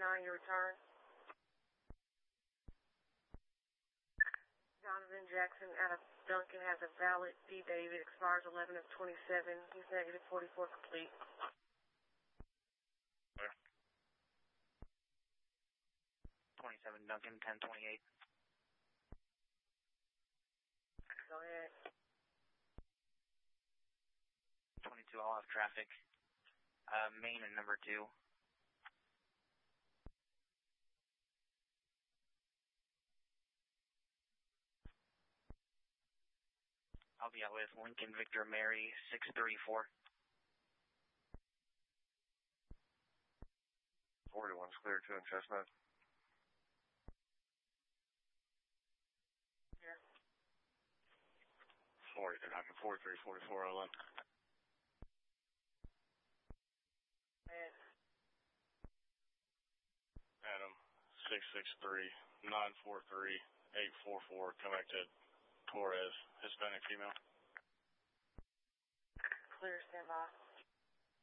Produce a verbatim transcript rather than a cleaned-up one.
nine, your return. Donovan Jackson out of Duncan has a valid D. David, expires eleven of twenty-seven. He's negative forty-four complete. Where? twenty-seven Duncan, ten twenty-eight. Go ahead. twenty-two, I'll have traffic. Uh, main and number two. I'll be out with Lincoln Victor Mary, six thirty-four. forty-one's clear to in Chestnut. Yeah. forty, they're knocking forty-three, forty-four, I'll let. Ed. Adam, six six three, nine four three, eight four four, connected. Torres, Hispanic female. Clear, stand by.